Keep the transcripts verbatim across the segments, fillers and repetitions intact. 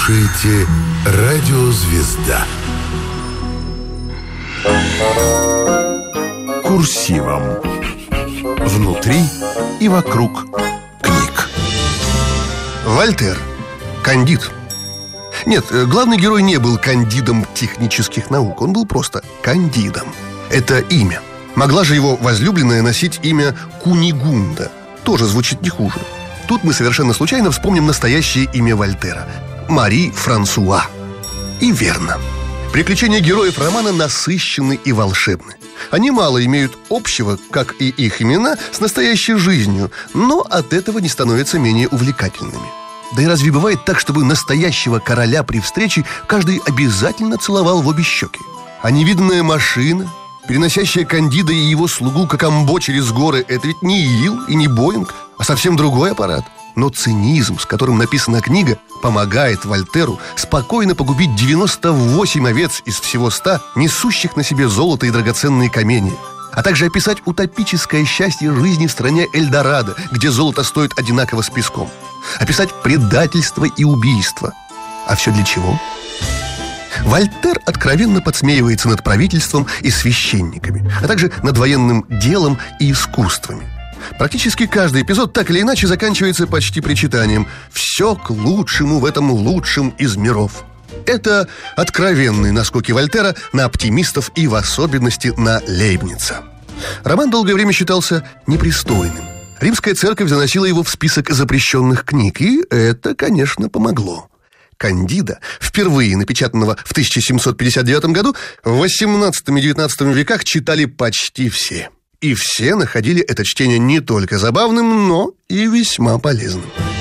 слушаете «Радио Звезда». Курсивом. Внутри и вокруг книг. Вольтер. Кандид. Нет, главный герой не был кандидом технических наук. Он был просто кандидом. Это имя. Могла же его возлюбленная носить имя Кунигунда. Тоже звучит не хуже. Тут мы совершенно случайно вспомним настоящее имя Вольтера – Мари Франсуа. И верно. Приключения героев романа насыщенны и волшебны. Они мало имеют общего, как и их имена, с настоящей жизнью, но от этого не становятся менее увлекательными. Да и разве бывает так, чтобы настоящего короля при встрече каждый обязательно целовал в обе щеки? А невиданная машина, переносящая Кандида и его слугу Какамбо через горы, это ведь не Ил и не Боинг, а совсем другой аппарат. Но цинизм, с которым написана книга, помогает Вольтеру спокойно погубить девяносто восемь овец из всего ста, несущих на себе золото и драгоценные камни, а также описать утопическое счастье жизни в стране Эльдорадо, где золото стоит одинаково с песком, описать предательство и убийство. А все для чего? Вольтер откровенно подсмеивается над правительством и священниками, а также над военным делом и искусствами. Практически каждый эпизод так или иначе заканчивается почти причитанием: «Все к лучшему в этом лучшем из миров». Это откровенные наскоки Вольтера на оптимистов и в особенности на Лейбница. Роман долгое время считался непристойным. Римская церковь заносила его в список запрещенных книг, и это, конечно, помогло. Кандида, впервые напечатанного в тысяча семьсот пятьдесят девятом году, в восемнадцатом и девятнадцатом веках читали почти все. И все находили это чтение не только забавным, но и весьма полезным.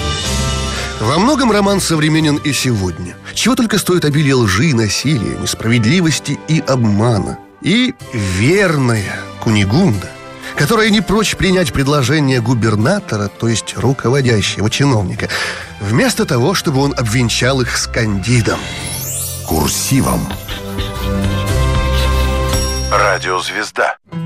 Во многом роман современен и сегодня. Чего только стоит обилие лжи, насилия, несправедливости и обмана. И верная Кунигунда, которая не прочь принять предложение губернатора, то есть руководящего чиновника, вместо того, чтобы он обвенчал их с Кандидом. Курсивом. Радио Звезда.